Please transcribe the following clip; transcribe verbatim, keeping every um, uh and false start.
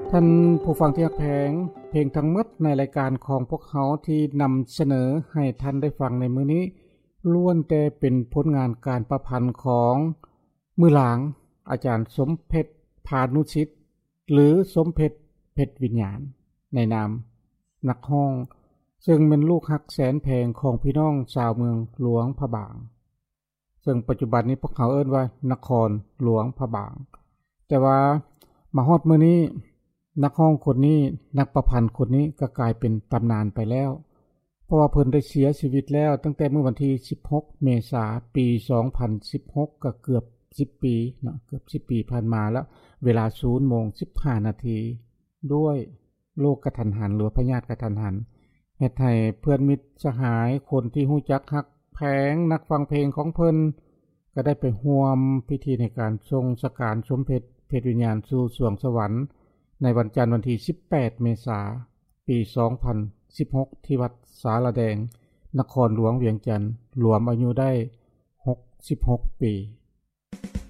ท่านผู้ฟังที่รักแพงเพลงทั้งหมดในรายการของพวกเขาที่นำเสนอให้ท่านได้ฟังในมื้อนี้ล้วนแต่เป็นผลงานการประพันธ์ของมือหลางอาจารย์สมเพชรพานุชิตหรือสมเพชรเพชรวิญญาณในนามนักฮ้องซึ่งเป็นลูกฮักแสนแพงของพี่น้องชาวเมืองหลวงพระบางซึ่งปัจจุบันนี้พวกเขาเอิ้นว่านครหลวงพระบางแต่ว่ามาฮอดมื้อนี้นักฮ้องคนนี้นักประพันธ์คนนี้ก็กลายเป็นตำนานไปแล้วเพราะว่าเพิ่นได้เสียชีวิตแล้วตั้งแต่เมื่อวันที่สิบหกเมษายนปีสองพันสิบหกก็เกือบสิบปีเนาะเกือบสิบปีผ่านมาแล้วเวลา ศูนย์โมงสิบห้านาทีด้วยโรคกระทันหันหรือพยาธิกระทันหันเฮ็ดให้เพื่อนมิตรสหายคนที่ฮู้จักฮักแพงนักฟังเพลงของเพิ่นก็ได้ไปร่วมพิธีในการทรงสการสมเพชรเพชรวิญญาณสู่สวงสวรรค์ในวันจันทร์วันที่สิบแปดเมษายนปีสองพันสิบหกที่วัดสาระแดงนครหลวงเวียงจันทน์รวมอายุได้หกสิบหกปี